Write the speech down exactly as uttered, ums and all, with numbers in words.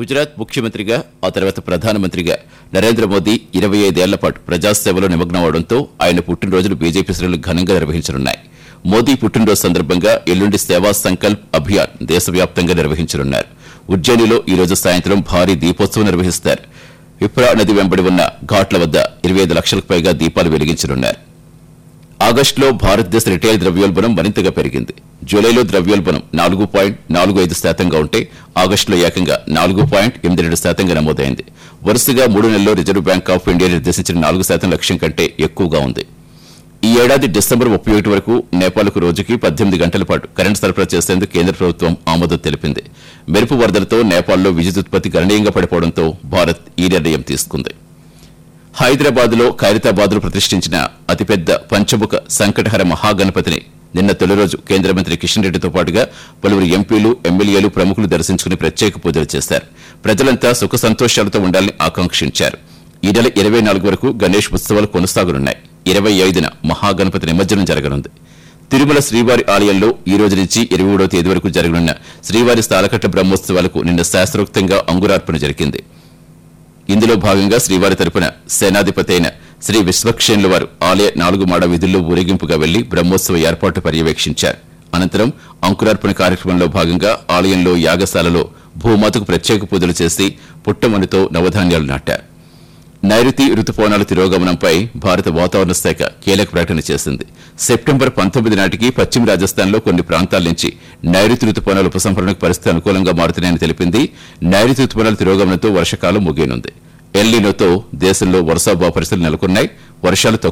గుజరాత్ ముఖ్యమంత్రిగా ఆ తర్వాత ప్రధానమంత్రిగా నరేంద్ర మోదీ ఇరవై ఐదేళ్ల పాటు ప్రజాసేవలో నిమగ్నమవడంతో ఆయన పుట్టినరోజులు బీజేపీ శ్రేణులు ఘనంగా నిర్వహించనున్నాయి. మోదీ పుట్టినరోజు సందర్భంగా ఎల్లుండి సేవా సంకల్ప్ అభియాన్ దేశవ్యాప్తంగా నిర్వహించనున్నారు. ఉజ్జయినిలో ఈ రోజు సాయంత్రం భారీ దీపోత్సవం నిర్వహిస్తారు. విప్రా నది వెంబడి ఉన్న ఘాట్ల వద్ద ఇరవై ఐదు లక్షలకు పైగా దీపాలు వెలిగించనున్నారు. ఆగస్టులో భారతదేశ రిటైల్ ద్రవ్యోల్బణం మరింతగా పెరిగింది. జూలైలో ద్రవ్యోల్బణం నాలుగు పాయింట్ నాలుగు ఐదు శాతంగా ఉంటే ఆగస్టులో ఏకంగా నాలుగు పాయింట్ ఎనిమిది రెండు శాతంగా నమోదైంది. వరుసగా మూడు నెలల్లో రిజర్వ్ బ్యాంక్ ఆఫ్ ఇండియా నిర్దేశించిన నాలుగు శాతం లక్ష్యం కంటే ఎక్కువగా ఉంది. ఈ ఏడాది డిసెంబర్ ముప్పై ఒకటి వరకు నేపాల్కు రోజుకి పద్దెనిమిది గంటల పాటు కరెంటు సరఫరా చేసేందుకు కేంద్ర ప్రభుత్వం ఆమోదం తెలిపింది. మెరుపు వరదలతో నేపాల్లో విద్యుత్ ఉత్పత్తి గణనీయంగా పడిపోవడంతో భారత్ ఈ నిర్ణయం తీసుకుంది. హైదరాబాద్ లో ఖైరతాబాద్ లో ప్రతిష్ఠించిన అతిపెద్ద పంచముఖ సంకటహర మహాగణపతిని నిన్న తొలి రోజు కేంద్ర మంత్రి కిషన్ రెడ్డితో పాటుగా పలువురు ఎంపీలు ఎమ్మెల్యేలు ప్రముఖులు దర్శించుకుని ప్రత్యేక పూజలు చేశారు. ప్రజలంతా సుఖ సంతోషాలతో ఉండాలని ఆకాంక్షించారు. ఈ నెల ఇరవై నాలుగు వరకు గణేష్ ఉత్సవాలు కొనసాగనున్నాయి. ఇరవై ఐదున మహాగణపతి నిమజ్జనం జరగనుంది. తిరుమల శ్రీవారి ఆలయంలో ఈ రోజు నుంచి ఇరవై మూడవ తేదీ వరకు జరగనున్న శ్రీవారి స్థాలకట్ల బ్రహ్మోత్సవాలకు నిన్న శాస్త్రోక్తంగా అంకురార్పణ జరిగింది. ఇందులో భాగంగా శ్రీవారి తరపున సేనాధిపతి అయిన శ్రీ విశ్వక్షేణుల వారు ఆలయ నాలుగు మాడ వీధుల్లో ఊరేగింపుగా వెళ్లి బ్రహ్మోత్సవ ఏర్పాటు పర్యవేక్షించారు. అనంతరం అంకురార్పణ కార్యక్రమంలో భాగంగా ఆలయంలో యాగశాలలో భూమాతకు ప్రత్యేక పూజలు చేసి పుట్టమణితో నవధాన్యాలు నాటారు. నైరుతి రుతుపవనాల తిరోగమనంపై భారత వాతావరణ శాఖ కీలక ప్రకటన చేసింది. సెప్టెంబర్ పంతొమ్మిది నాటికి పశ్చిమ రాజస్థాన్లో కొన్ని ప్రాంతాల నుంచి నైరుతి రుతుపవనాల ఉపసంహరణకు పరిస్థితి అనుకూలంగా మారుతున్నాయని తెలిపింది. నైరుతి రుతుపవనాల తిరోగమనంతో వర్షకాలం ముగియనుంది. ఎల్ నినోతో దేశంలో వర్షాభావ పరిస్థితులు నెలకొన్నాయి. వర్షాలు